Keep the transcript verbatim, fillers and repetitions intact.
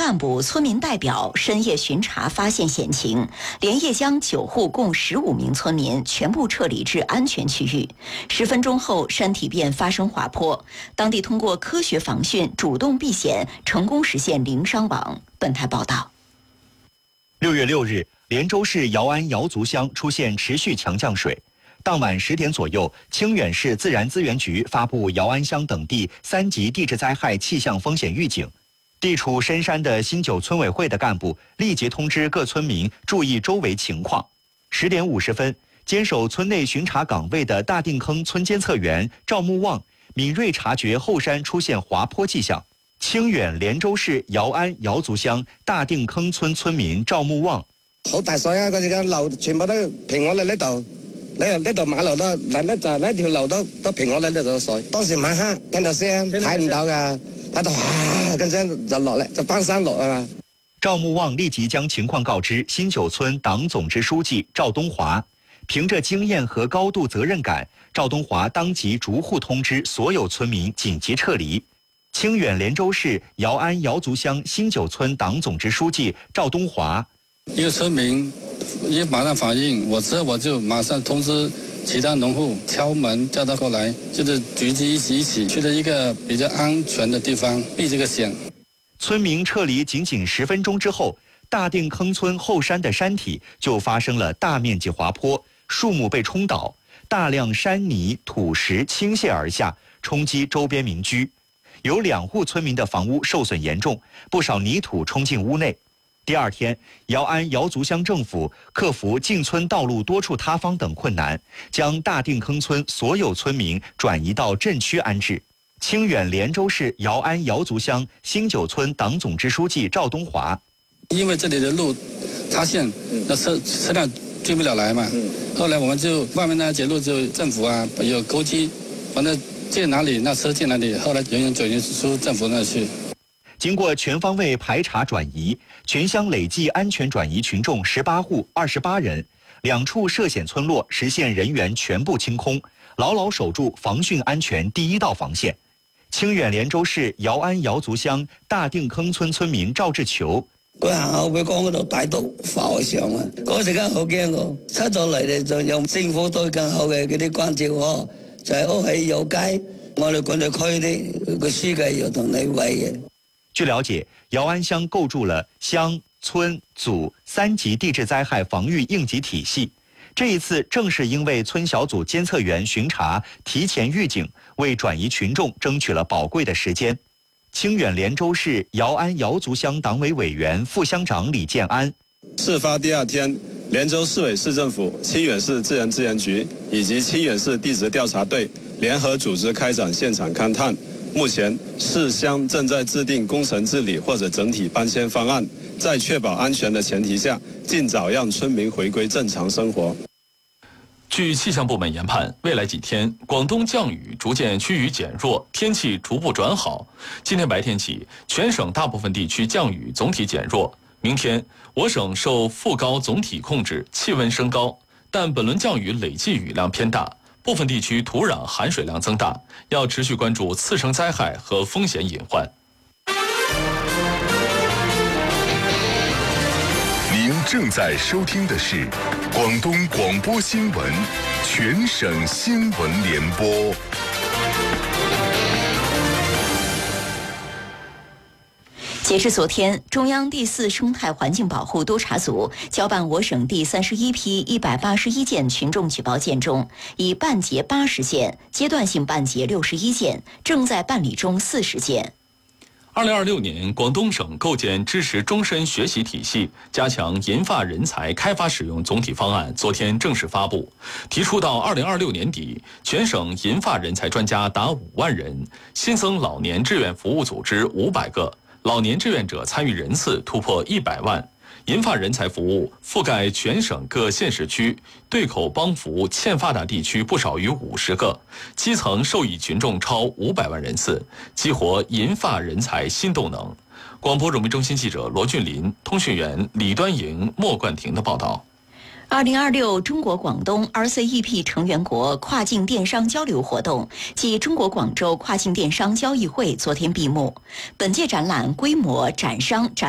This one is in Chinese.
干部、村民代表深夜巡查发现险情，连夜将九户共十五名村民全部撤离至安全区域。十分钟后，山体便发生滑坡，当地通过科学防汛、主动避险，成功实现零伤亡。本台报道。 六月六日，连州市姚安瑶族乡出现持续强降水。当晚十点左右，清远市自然资源局发布姚安乡等地三级地质灾害气象风险预警。地处深山的新九村委会的干部立即通知各村民注意周围情况。十点五十分，坚守村内巡查岗位的大定坑村监测员赵木旺敏锐察觉后山出现滑坡迹象。清远連州市姚安瑶族鄉大定坑村村民趙木旺： 好大水啊！嗰時間路全部都平我哋呢度，呢呢度馬路都嗱呢就呢條路都都平我哋呢度水。當時晚黑聽到聲睇唔到㗎，睇到哇，跟住就落嚟就翻山落啊！ 趙木旺立即將情況告知新九村黨總支書記趙東華，憑着經驗和高度責任感，趙東華當即逐戶通知所有村民緊急撤離。清遠連州市姚安瑶族鄉新九村黨總支書記趙東華： 一個村民一馬上反應，我之後我就馬上通知其他農戶敲門叫他過來，就是聚集一起一起去了一個比較安全的地方避這個險。 村民撤離僅僅十分鐘之後，大定坑村後山的山體就發生了大面積滑坡，樹木被衝倒，大量山泥土石傾瀉而下，衝擊周邊民居。有兩戶村民的房屋受損嚴重，不少泥土衝進屋內。第二天，姚安瑶族鄉政府克服進村道路多處塌方等困難，將大定坑村所有村民轉移到鎮區安置。清遠連州市姚安瑶族鄉新九村黨總支書記趙東華： 因為這裡的路塌陷，那車車輛進不了來嘛。後來我們就外面那截路就政府啊有溝機，反正進哪裡那車進哪裡，後來人員轉移出政府那去。 經過全方位排查轉移，全鄉累計安全轉移群眾十八戶二十八人，兩處涉險村落實現人員全部清空，牢牢守住防汛安全第一道防線。清遠連州市姚安瑶族鄉大定坑村村民趙志球： 佢行後背江嗰度大刀浮上啊！嗰時間好驚喎，出咗嚟咧就有政府對更好嘅嗰啲關照喎，就係屋企有街，我哋管理區啲個書記要同你喂嘅。 據了解，姚安鄉構築了鄉、村、組三級地質災害防禦應急體系。這一次正是因為村小組監測員巡查提前預警，為轉移群眾爭取了寶貴的時間。清遠連州市姚安瑶族鄉黨委委員、副鄉長李建安： 事發第二天，連州市委市政府、清遠市自然資源局以及清遠市地質調查隊聯合組織開展現場勘探。目前，市鄉正在制定工程治理或者整體搬遷方案，在確保安全的前提下，盡早讓村民回歸正常生活。 據氣象部門研判，未來幾天廣東降雨逐漸趨於減弱，天氣逐步轉好。今天白天起，全省大部分地區降雨總體減弱。明天，我省受副高總體控制，氣溫升高，但本輪降雨累計雨量偏大。部分地區土壤含水量增大，要持續關注次生災害和風險隱患。 您正在收聽的是廣東廣播新聞全省新聞聯播。 截至昨天，中央第四生態環境保護督察組交辦我省第三十一批一百八十一件群眾舉報件中，已辦結八十件，階段性辦結六十一件，正在辦理中四十件。 二零二六年，廣東省構建支持終身學習體系，加強銀發人才開發使用總體方案昨天正式發布，提出到二零二六年底，全省銀發人才專家達五萬人，新增老年志願服務組織五百個。老年志願者參與人次突破一百萬，銀發人才服務覆蓋全省各縣市區，對口幫扶欠發達地區不少於五十個，基層受益群眾超五百萬人次，激活銀發人才新動能。廣播融媒中心記者羅俊林、通訊員李端瑩、莫冠廷的報道。 二零二六中國廣東 R C E P 成員國跨境電商交流活動暨中國廣州跨境電商交易會昨天閉幕。本屆展覽規模展商展